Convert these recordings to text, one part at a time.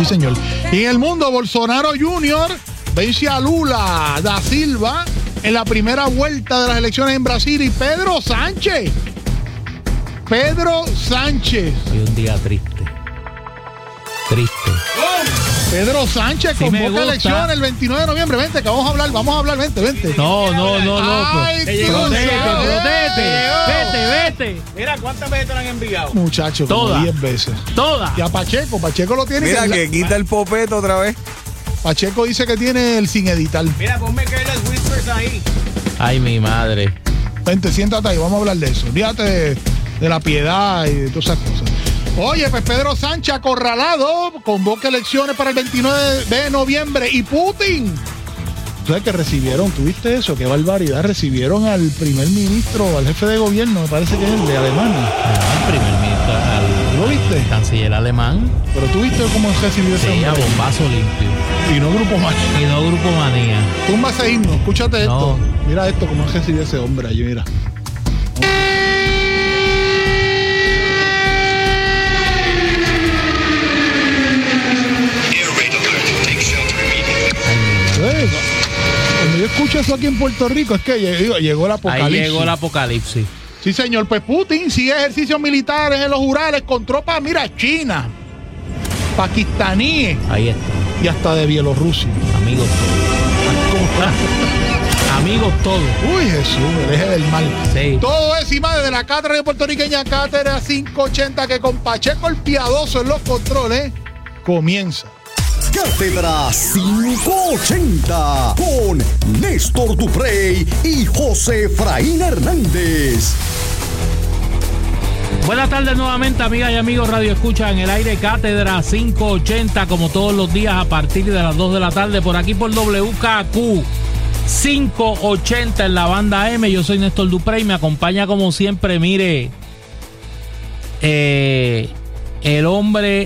Sí, señor. Y en el mundo, Bolsonaro Jr. vence a Lula da Silva en la primera vuelta de las elecciones en Brasil. Y Pedro Sánchez. Hoy un día triste. Pedro Sánchez sí convoca elecciones el 29 de noviembre. Vente, que vamos a hablar, vente. No. Ay, Vete. Mira, ¿cuántas veces te lo han enviado? Muchacho, como Todas. 10 veces. Todas. Y a Pacheco lo tiene. Mira, que quita el popeto otra vez. Pacheco dice que tiene el sin editar. Mira, ponme que las whispers ahí. Ay, mi madre. Vente, siéntate ahí, vamos a hablar de eso. Fíjate de la piedad y de todas esas cosas. Oye, pues Pedro Sánchez acorralado convoca elecciones para el 29 de noviembre. Y Putin, ¿sabes que recibieron? ¿Tuviste eso? Qué barbaridad. Recibieron al primer ministro, al jefe de gobierno, me parece que es el de Alemania. El primer ministro, ¿Lo viste? el canciller alemán. Pero tú viste cómo recibió ese Sí, a hombre. bombazo limpio. Y no Grupo Manía. Y no Grupo Manía. Tumba ese himno, escúchate esto. Mira esto, cómo recibió ese hombre allí, mira. Cuando yo escucho eso aquí en Puerto Rico, es que llegó el apocalipsis. Ahí llegó el apocalipsis. Sí, señor. Pues Putin sigue ejercicios militares en los Urales con tropas, mira, China, pakistaníes. Ahí está. Y hasta de Bielorrusia. Amigos todos. Amigos todos. Uy, Jesús, el eje del mal. Sí. Todo eso y más desde la cátedra de puertorriqueña, Cátedra 580, que con Pacheco el Piadoso en los controles, comienza. Cátedra 580 con Néstor Duprey y José Efraín Hernández. Buenas tardes nuevamente, amigas y amigos Radio Escucha en el aire. Cátedra 580, como todos los días a partir de las 2 de la tarde, por aquí por WKQ 580 en la banda M. Yo soy Néstor Duprey, me acompaña como siempre, mire, el hombre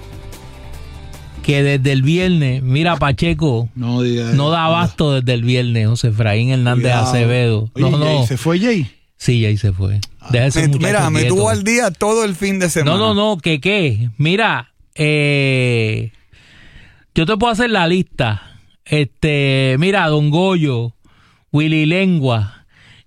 que desde el viernes, mira, Pacheco, no da abasto desde el viernes, José Efraín Hernández Acevedo. Oye, No. Jay, ¿se fue Jay? Sí, Jay se fue. Mira, me tuvo al día todo el fin de semana. No, ¿qué? Mira, yo te puedo hacer la lista. Mira, Don Goyo, Willy Lengua,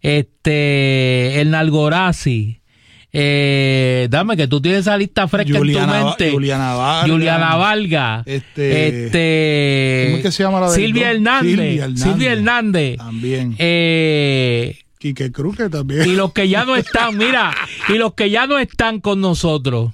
el Nalgorazi. Dame que tú tienes esa lista fresca en tu mente. Juliana Vargas. ¿Cómo es que se llama la de Silvia Hernández. También. Quique Cruz, que también. Y los que ya no están, mira, y los que ya no están con nosotros.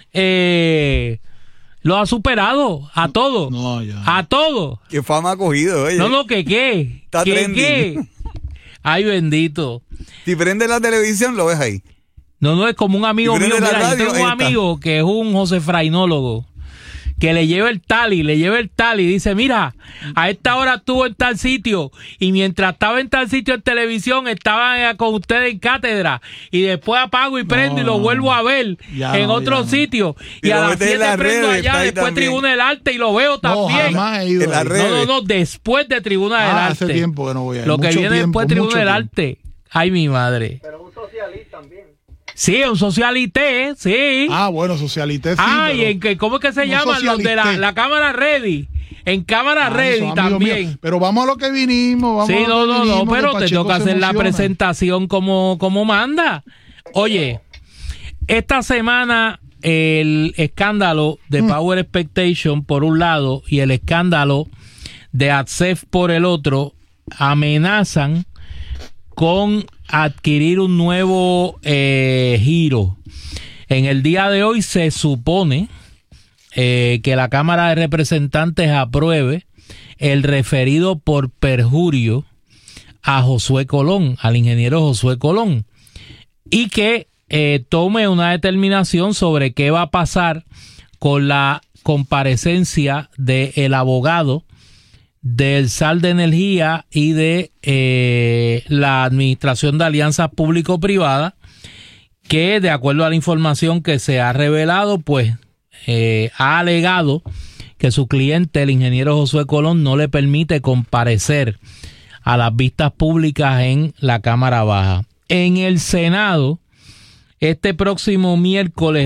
Lo ha superado a todos. No, ya. A todos. Qué fama ha cogido, oye. No, ¿qué? Está trending. ¿Qué? Ay, bendito. Si prende la televisión, lo ves ahí. No, es como un amigo mío. Mira, radio, yo tengo un amigo que es un José Frainólogo, que le lleva el tally, y dice, mira, a esta hora estuvo en tal sitio, y mientras estaba en tal sitio en televisión, estaba con ustedes en cátedra, y después apago y prendo y lo vuelvo a ver en otro sitio, y a las 7 prendo allá, después Tribuna del Arte, y lo veo también. Jamás he ido en las redes. No, después de Tribuna del Arte. Hace tiempo que no voy a ir. Lo que viene después de Tribuna del Arte. Ay, mi madre. Pero un socialista también. Sí, un socialité, sí. Ah, bueno, socialité sí. Y ¿cómo es que se llaman los de la cámara ready? En cámara ready también. Mío. Pero vamos a lo que vinimos. Sí, no, pero te toca hacer la presentación como manda. Oye, esta semana el escándalo de Power Expectation por un lado y el escándalo de ATSEF por el otro amenazan con adquirir un nuevo giro. En el día de hoy se supone que la Cámara de Representantes apruebe el referido por perjurio a Josué Colón, al ingeniero Josué Colón, y que tome una determinación sobre qué va a pasar con la comparecencia del abogado del SAL de Energía y de la Administración de Alianzas Público-Privadas, que de acuerdo a la información que se ha revelado, pues ha alegado que su cliente, el ingeniero Josué Colón, no le permite comparecer a las vistas públicas en la Cámara Baja. En el Senado, este próximo miércoles